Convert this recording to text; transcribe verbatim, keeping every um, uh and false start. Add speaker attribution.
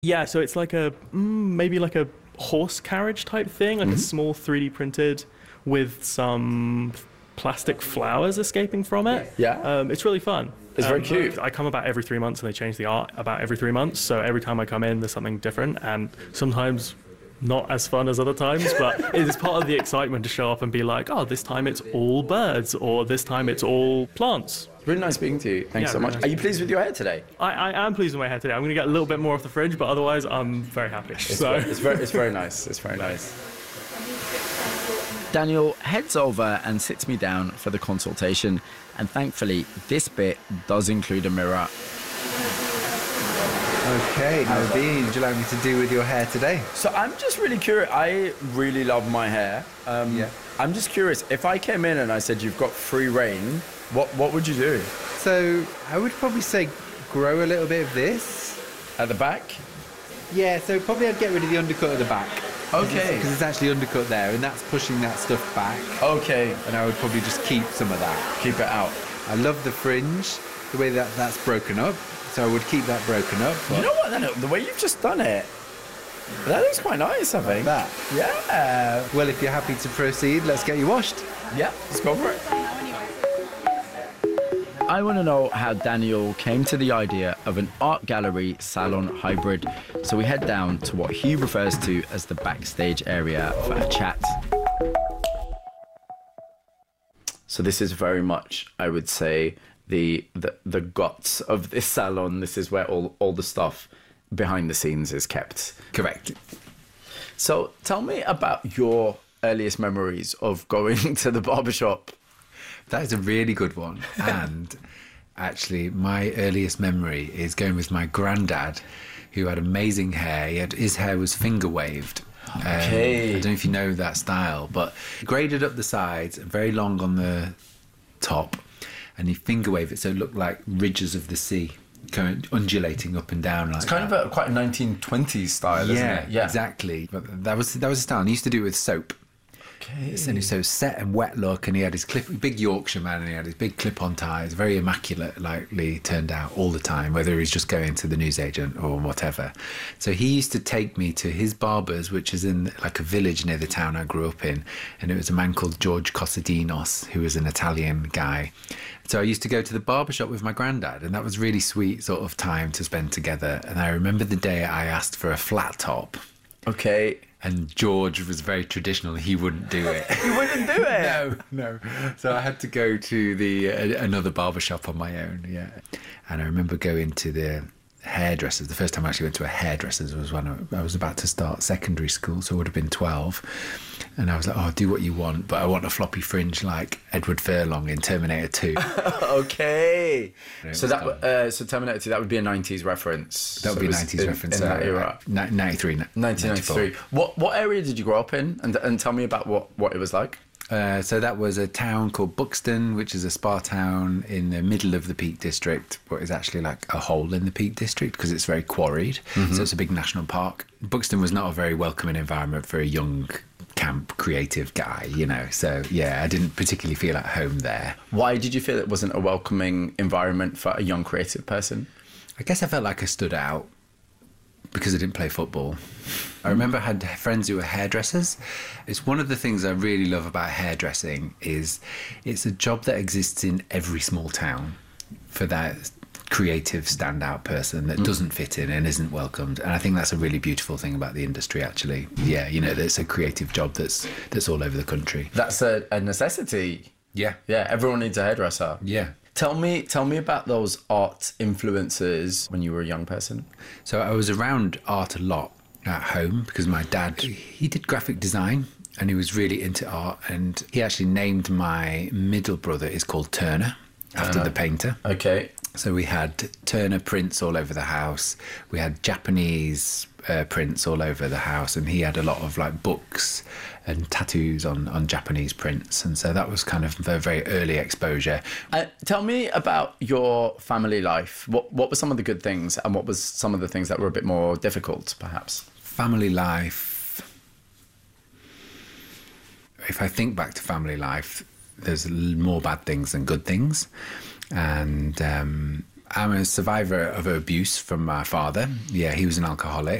Speaker 1: Yeah, so it's like a mm, maybe like a horse carriage type thing, like
Speaker 2: Mhm.
Speaker 1: a small three D printed with some plastic flowers escaping from it.
Speaker 2: Yeah.
Speaker 1: Um, it's really fun.
Speaker 2: It's very
Speaker 1: Um,
Speaker 2: cute.
Speaker 1: I come about every three months and they change the art about every three months. So every time I come in, there's something different, and sometimes not as fun as other times, but it is part of the excitement to show up and be like, oh, this time it's all birds, or this time it's all plants.
Speaker 2: Really nice speaking to you. Thanks
Speaker 1: Yeah,
Speaker 2: so
Speaker 1: really
Speaker 2: much.
Speaker 1: nice.
Speaker 2: Are you pleased with your hair today?
Speaker 1: I, I am pleased with my hair today. I'm going to get a little bit more off the fringe, but otherwise I'm very happy.
Speaker 2: It's,
Speaker 1: so
Speaker 2: very, it's, very, it's very nice. It's very nice.
Speaker 3: Daniel heads over and sits me down for the consultation, and thankfully this bit does include a mirror.
Speaker 4: Okay, Naveen, would you like me to do with your hair today?
Speaker 2: So I'm just really curious. I really love my hair. Um,
Speaker 4: Yeah.
Speaker 2: I'm just curious. If I came in and I said you've got free reign, what what would you do?
Speaker 4: So I would probably say grow a little bit of this.
Speaker 2: At the back?
Speaker 4: Yeah, so probably I'd get rid of the undercut at the back.
Speaker 2: Okay.
Speaker 4: Because it's actually undercut there, and that's pushing that stuff back.
Speaker 2: Okay.
Speaker 4: And I would probably just keep some of that.
Speaker 2: Keep it out.
Speaker 4: I love the fringe, the way that that's broken up. So I would keep that broken up.
Speaker 2: You know what? Then the way you've just done it, that looks quite nice. I think.
Speaker 4: that.
Speaker 2: Yeah.
Speaker 4: Well, if you're happy to proceed, let's get you washed.
Speaker 2: Yeah. Let's go for it.
Speaker 3: I want to know how Daniel came to the idea of an art gallery salon hybrid, so we head down to what he refers to as the backstage area for a chat.
Speaker 2: So this is very much, I would say, the the, the guts of this salon. This is where all, all the stuff behind the scenes is kept.
Speaker 4: Correct.
Speaker 2: So tell me about your earliest memories of going to the barbershop.
Speaker 4: That is a really good one. And actually, my earliest memory is going with my granddad, who had amazing hair. He had, his hair was finger waved. Um,
Speaker 2: Okay.
Speaker 4: I don't know if you know that style, but graded up the sides, very long on the top, and he finger waved it so it looked like ridges of the sea, kind of undulating up and down like
Speaker 2: It's kind
Speaker 4: that.
Speaker 2: of a quite a nineteen twenties style, isn't
Speaker 4: yeah,
Speaker 2: it? Yeah,
Speaker 4: exactly. But that was that was a style. And he used to do it with soap.
Speaker 2: Okay.
Speaker 4: And he was so set and wet look, and he had his clip, big Yorkshire man, and he had his big clip-on ties, very immaculate, likely turned out all the time, whether he's just going to the newsagent or whatever. So he used to take me to his barber's, which is in like a village near the town I grew up in, and it was a man called George Cosadinos, who was an Italian guy. So I used to go to the barbershop with my granddad, and that was really sweet sort of time to spend together. And I remember the day I asked for a flat top.
Speaker 2: Okay.
Speaker 4: And George was very traditional. He wouldn't do it.
Speaker 2: He wouldn't do it.
Speaker 4: No, no. So I had to go to the uh, another barbershop on my own, yeah. And I remember going to the hairdressers. The first time I actually went to a hairdresser's was when I, I was about to start secondary school, so I would have been twelve. And I was like, oh, do what you want, but I want a floppy fringe like Edward Furlong in Terminator two.
Speaker 2: Okay.
Speaker 4: Yeah,
Speaker 2: So
Speaker 4: it was
Speaker 2: that
Speaker 4: done.
Speaker 2: uh, so Terminator two, that would be a nineties reference.
Speaker 4: That would
Speaker 2: So
Speaker 4: be
Speaker 2: it
Speaker 4: a
Speaker 2: was
Speaker 4: nineties
Speaker 2: in,
Speaker 4: reference.
Speaker 2: in that
Speaker 4: so,
Speaker 2: era.
Speaker 4: uh, ninety-three,
Speaker 2: nineteen ninety-three. What what area did you grow up in? And and tell me about what, what it was like.
Speaker 4: Uh, so that was a town called Buxton, which is a spa town in the middle of the Peak District, but it's actually like a hole in the Peak District because it's very quarried.
Speaker 2: Mm-hmm.
Speaker 4: So it's a big national park. Buxton was not a very welcoming environment for a young, camp, creative guy, you know. So, yeah, I didn't particularly feel at home there.
Speaker 2: Why did you feel it wasn't a welcoming environment for a young creative person?
Speaker 4: I guess I felt like I stood out because I didn't play football. I remember I had friends who were hairdressers. It's one of the things I really love about hairdressing is it's a job that exists in every small town for that creative standout person that doesn't fit in and isn't welcomed. And I think that's a really beautiful thing about the industry, actually. Yeah, you know, it's a creative job that's that's all over the country.
Speaker 2: That's a, a necessity.
Speaker 4: Yeah.
Speaker 2: Yeah, everyone needs a hairdresser.
Speaker 4: Yeah.
Speaker 2: Tell me, tell me about those art influences when you were a young person.
Speaker 4: So I was around art a lot at home because my dad, he did graphic design and he was really into art, and he actually named my middle brother is called Turner after
Speaker 2: Uh-huh.
Speaker 4: the painter.
Speaker 2: Okay.
Speaker 4: So we had Turner prints all over the house. We had Japanese uh, prints all over the house, and he had a lot of like books and tattoos on, on Japanese prints. And so that was kind of a very early exposure.
Speaker 2: Uh, tell me about your family life. What what were some of the good things, and what was some of the things that were a bit more difficult, perhaps?
Speaker 4: Family life. If I think back to family life, there's more bad things than good things. And um, I'm a survivor of abuse from my father. Yeah, he was an alcoholic.